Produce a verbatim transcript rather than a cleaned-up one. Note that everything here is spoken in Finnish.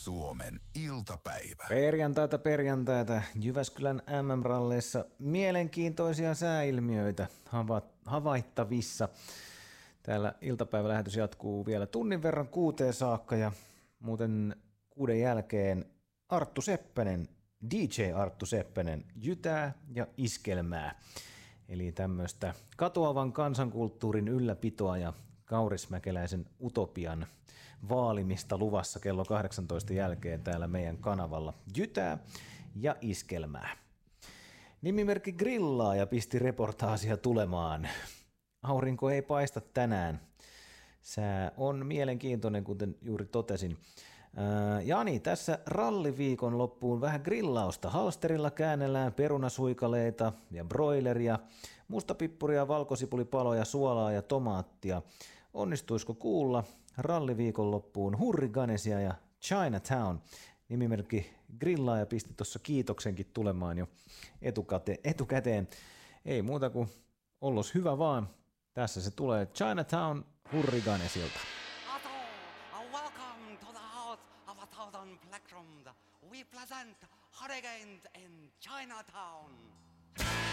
Suomen iltapäivä. Perjantaita, perjantaita. Jyväskylän M M-ralleissa mielenkiintoisia sääilmiöitä hava- havaittavissa. Täällä iltapäivälähetys jatkuu vielä tunnin verran kuuteen saakka ja muuten kuuden jälkeen Arttu Seppänen, D J Arttu Seppänen, jytää ja iskelmää. Eli tämmöistä katoavan kansankulttuurin ylläpitoa ja kaurismäkeläisen utopian vaalimista luvassa kello kahdeksantoista jälkeen täällä meidän kanavalla. Jytää ja iskelmää. Nimimerkki grillaa ja pisti reportaasia tulemaan. Aurinko ei paista tänään. Sää on mielenkiintoinen, kuten juuri totesin. Ää, Jani, tässä ralliviikon loppuun vähän grillausta. Halsterilla käännellään perunasuikaleita ja broileria, mustapippuria, valkosipulipaloja, suolaa ja tomaattia. Onnistuisiko kuulla ralliviikon loppuun Hurriganesia ja Chinatown? Nimimerkki grillaa ja pisti tuossa kiitoksenkin tulemaan jo etukate, etukäteen. Ei muuta kuin ollos hyvä vaan. Tässä se tulee Chinatown Hurriganesilta. Welcome to the house of a thousand plectrums. We present Hurricane in Chinatown.